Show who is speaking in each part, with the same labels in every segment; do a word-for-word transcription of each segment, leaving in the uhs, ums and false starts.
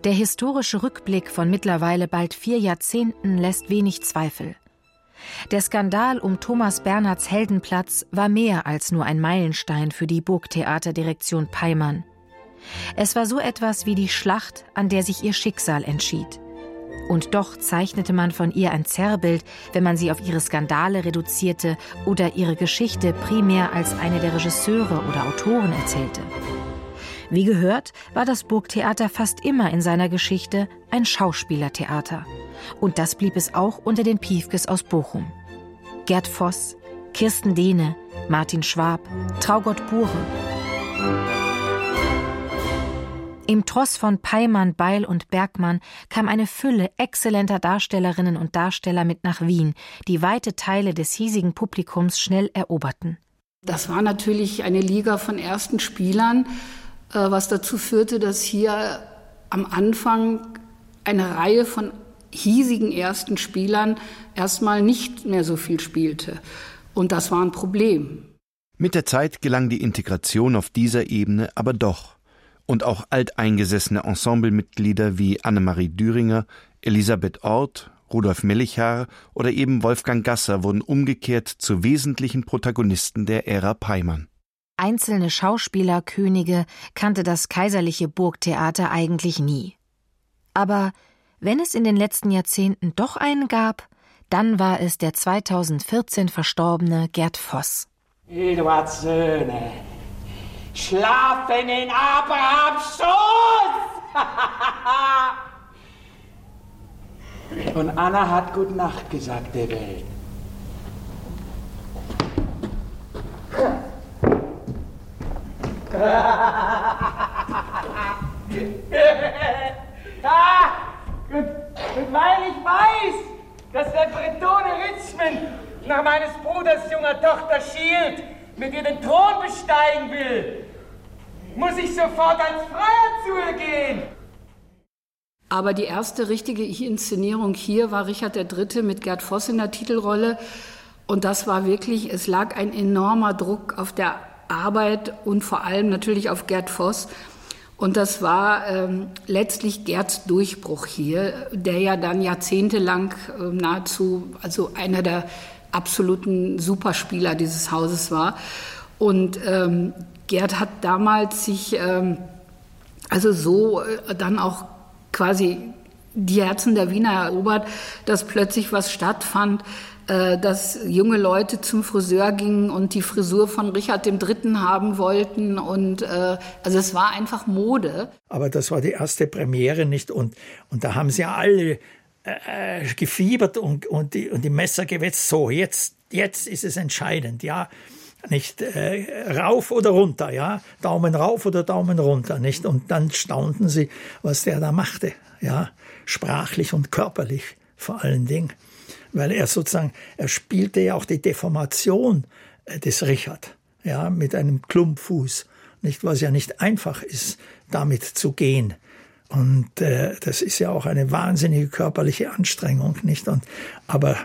Speaker 1: Der historische Rückblick von mittlerweile bald vier Jahrzehnten lässt wenig Zweifel. Der Skandal um Thomas Bernhards Heldenplatz war mehr als nur ein Meilenstein für die Burgtheaterdirektion Peymann. Es war so etwas wie die Schlacht, an der sich ihr Schicksal entschied. Und doch zeichnete man von ihr ein Zerrbild, wenn man sie auf ihre Skandale reduzierte oder ihre Geschichte primär als eine der Regisseure oder Autoren erzählte. Wie gehört, war das Burgtheater fast immer in seiner Geschichte ein Schauspielertheater. Und das blieb es auch unter den Piefkes aus Bochum. Gerd Voss, Kirsten Dehne, Martin Schwab, Traugott Bure. Im Tross von Peymann, Beil und Bergmann kam eine Fülle exzellenter Darstellerinnen und Darsteller mit nach Wien, die weite Teile des hiesigen Publikums schnell eroberten.
Speaker 2: Das war natürlich eine Liga von ersten Spielern, was dazu führte, dass hier am Anfang eine Reihe von hiesigen ersten Spielern erstmal nicht mehr so viel spielte. Und das war ein Problem.
Speaker 3: Mit der Zeit gelang die Integration auf dieser Ebene aber doch. Und auch alteingesessene Ensemblemitglieder wie Annemarie Düringer, Elisabeth Orth, Rudolf Mellichar oder eben Wolfgang Gasser wurden umgekehrt zu wesentlichen Protagonisten der Ära Peymann.
Speaker 1: Einzelne Schauspielerkönige kannte das kaiserliche Burgtheater eigentlich nie. Aber wenn es in den letzten Jahrzehnten doch einen gab, dann war es der zweitausendvierzehn verstorbene Gerd Voss.
Speaker 4: Eduards Söhne schlafen in Abrahams Schoß! Und Anna hat Gute Nacht gesagt der Welt. Ah, und, und weil ich weiß, dass der Bretone Richmond nach meines Bruders junger Tochter schielt, mit ihr den Thron besteigen will, muss ich sofort als Freier zu ihr gehen.
Speaker 2: Aber die erste richtige Inszenierung hier war Richard der Dritte mit Gerd Voss in der Titelrolle. Und das war wirklich, es lag ein enormer Druck auf der Arbeit und vor allem natürlich auf Gerd Voss. Und das war ähm, letztlich Gerds Durchbruch hier, der ja dann jahrzehntelang äh, nahezu, also einer der absoluten Superspieler dieses Hauses war. Und ähm, Gerd hat damals sich ähm, also so äh, dann auch quasi die Herzen der Wiener erobert, dass plötzlich was stattfand, äh, dass junge Leute zum Friseur gingen und die Frisur von Richard dem Dritten haben wollten. Und äh, also es war einfach Mode.
Speaker 5: Aber das war die erste Premiere, nicht? Und, und da haben sie alle äh, gefiebert und, und, die, und die Messer gewetzt. So, jetzt, jetzt ist es entscheidend, ja. Nicht äh, rauf oder runter, ja, Daumen rauf oder Daumen runter, nicht? Und dann staunten sie, was der da machte, ja, sprachlich und körperlich vor allen Dingen, weil er sozusagen, er spielte ja auch die Deformation äh, des Richard, ja, mit einem Klumpfuß, nicht, was ja nicht einfach ist, damit zu gehen. Und äh, das ist ja auch eine wahnsinnige körperliche Anstrengung, nicht? Und aber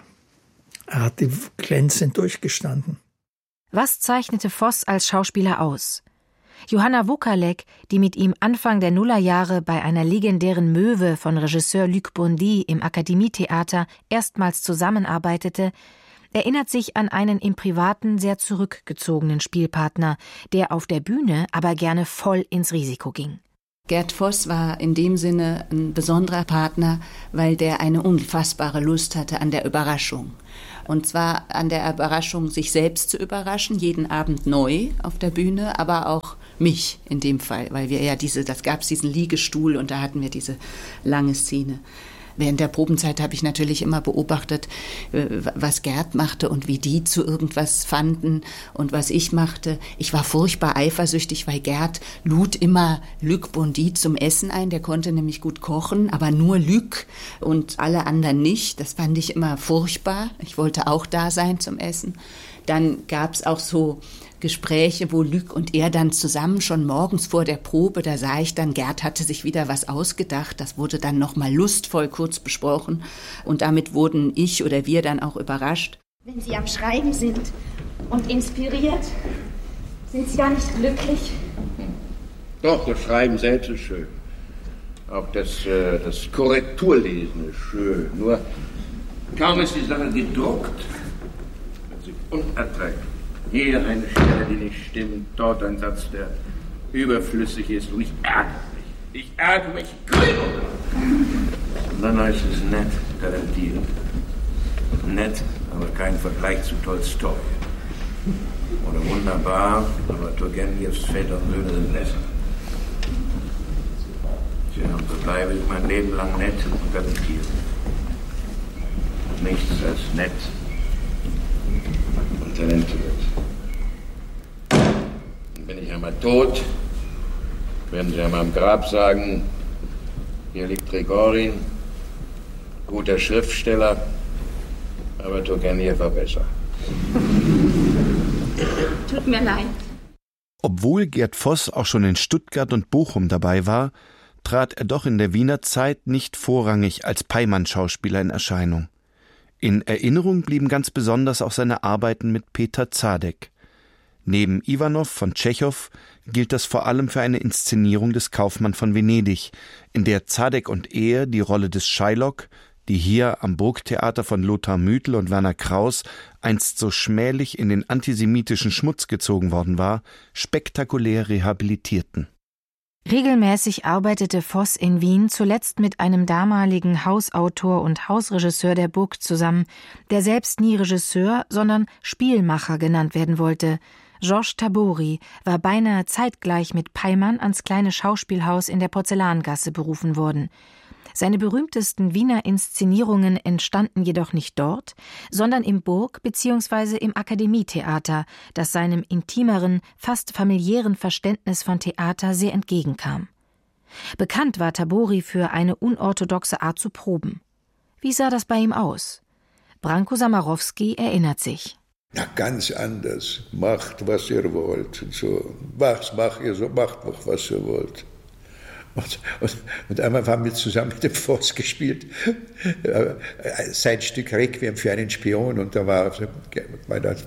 Speaker 5: er hat die glänzend durchgestanden.
Speaker 1: Was zeichnete Voss als Schauspieler aus? Johanna Wokalek, die mit ihm Anfang der Nullerjahre bei einer legendären Möwe von Regisseur Luc Bondy im Akademietheater erstmals zusammenarbeitete, erinnert sich an einen im Privaten sehr zurückgezogenen Spielpartner, der auf der Bühne aber gerne voll ins Risiko ging.
Speaker 6: Gerd Voss war in dem Sinne ein besonderer Partner, weil der eine unfassbare Lust hatte an der Überraschung. Und zwar an der Überraschung, sich selbst zu überraschen, jeden Abend neu auf der Bühne, aber auch mich in dem Fall, weil wir ja diese, das gab es diesen Liegestuhl und da hatten wir diese lange Szene. Während der Probenzeit habe ich natürlich immer beobachtet, was Gerd machte und wie die zu irgendwas fanden und was ich machte. Ich war furchtbar eifersüchtig, weil Gerd lud immer Luc Bondy zum Essen ein. Der konnte nämlich gut kochen, aber nur Luc und alle anderen nicht. Das fand ich immer furchtbar. Ich wollte auch da sein zum Essen. Dann gab es auch so Gespräche, wo Luc und er dann zusammen schon morgens vor der Probe, da sah ich dann, Gerd hatte sich wieder was ausgedacht, das wurde dann nochmal lustvoll kurz besprochen und damit wurden ich oder wir dann auch überrascht.
Speaker 7: Wenn Sie am Schreiben sind und inspiriert, sind Sie da nicht glücklich?
Speaker 8: Doch, das Schreiben selbst ist schön. Auch das, äh, das Korrekturlesen ist schön. Nur kaum ist die Sache gedruckt, wird sie unerträglich. Hier eine Stelle, die nicht stimmt, dort ein Satz, der überflüssig ist. Und ich ärgere mich. Ich ärgere mich grün. Und dann heißt es nett, talentiert. Nett, aber kein Vergleich zu Tolstoi. Oder wunderbar, aber Turgenjevs Väter und Söhne sind besser. Tja, und so bleibe ich mein Leben lang nett und talentiert. Nichts als nett und talentiert. Und bin ich einmal tot, werden Sie an meinem Grab sagen, hier liegt Trigorin, guter Schriftsteller, aber Turgenev war besser.
Speaker 7: Tut mir leid.
Speaker 3: Obwohl Gerd Voss auch schon in Stuttgart und Bochum dabei war, trat er doch in der Wiener Zeit nicht vorrangig als Peymann-Schauspieler in Erscheinung. In Erinnerung blieben ganz besonders auch seine Arbeiten mit Peter Zadek. Neben Iwanow von Tschechow gilt das vor allem für eine Inszenierung des Kaufmann von Venedig, in der Zadek und er die Rolle des Shylock, die hier am Burgtheater von Lothar Müthel und Werner Kraus einst so schmählich in den antisemitischen Schmutz gezogen worden war, spektakulär rehabilitierten.
Speaker 1: Regelmäßig arbeitete Voss in Wien zuletzt mit einem damaligen Hausautor und Hausregisseur der Burg zusammen, der selbst nie Regisseur, sondern Spielmacher genannt werden wollte. Georges Tabori war beinahe zeitgleich mit Peymann ans kleine Schauspielhaus in der Porzellangasse berufen worden. Seine berühmtesten Wiener Inszenierungen entstanden jedoch nicht dort, sondern im Burg- bzw. im Akademietheater, das seinem intimeren, fast familiären Verständnis von Theater sehr entgegenkam. Bekannt war Tabori für eine unorthodoxe Art zu proben. Wie sah das bei ihm aus? Branko Samarowski erinnert sich.
Speaker 9: Na, ganz anders. Macht, was ihr wollt. Und so, was macht ihr so, macht noch, was ihr wollt. Und, und, und einmal haben wir zusammen mit dem Voss gespielt, sein Stück Requiem für einen Spion, und da war, war das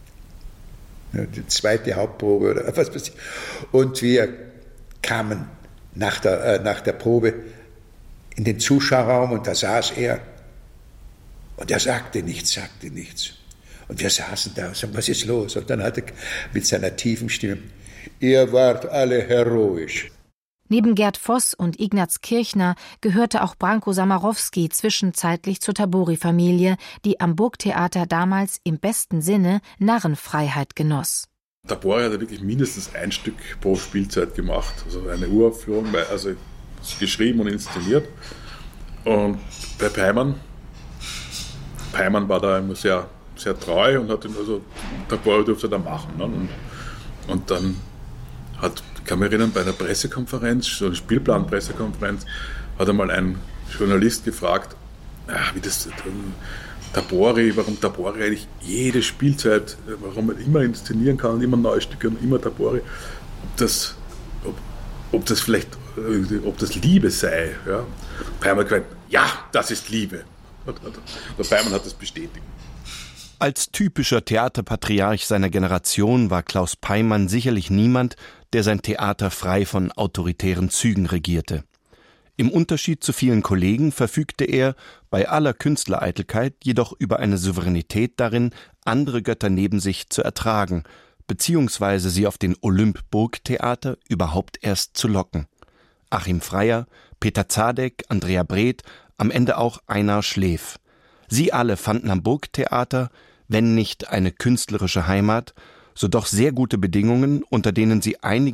Speaker 9: die zweite Hauptprobe oder was weiß ich. Und wir kamen nach der, äh, nach der Probe in den Zuschauerraum und da saß er und er sagte nichts, sagte nichts. Und wir saßen da und sagten, was ist los? Und dann hat er mit seiner tiefen Stimme, ihr wart alle heroisch.
Speaker 1: Neben Gerd Voss und Ignaz Kirchner gehörte auch Branko Samarowski zwischenzeitlich zur Tabori-Familie, die am Burgtheater damals im besten Sinne Narrenfreiheit genoss.
Speaker 10: Tabori hat ja wirklich mindestens ein Stück pro Spielzeit gemacht, also eine Uraufführung, also geschrieben und inszeniert. Und bei Peymann, Peymann war da immer sehr, sehr treu und hat ihn, also Tabori durfte da machen. Ne? Und, und dann hat, kann mich erinnern, bei einer Pressekonferenz, so einer Spielplan-Pressekonferenz, hat einmal ein Journalist gefragt, ach, wie das Tabori, warum Tabori eigentlich jede Spielzeit, warum man immer inszenieren kann und immer neue Stücke und immer Tabori, ob das, ob, ob das vielleicht, ob das Liebe sei. Ja? Peymann hat gesagt, ja, das ist Liebe. Und der Peymann hat das bestätigt.
Speaker 3: Als typischer Theaterpatriarch seiner Generation war Klaus Peymann sicherlich niemand, der sein Theater frei von autoritären Zügen regierte. Im Unterschied zu vielen Kollegen verfügte er, bei aller Künstlereitelkeit, jedoch über eine Souveränität darin, andere Götter neben sich zu ertragen, beziehungsweise sie auf den Olymp-Burgtheater überhaupt erst zu locken. Achim Freyer, Peter Zadek, Andrea Breth, am Ende auch Einar Schleff. Sie alle fanden am Burgtheater, wenn nicht eine künstlerische Heimat, so doch sehr gute Bedingungen, unter denen sie einige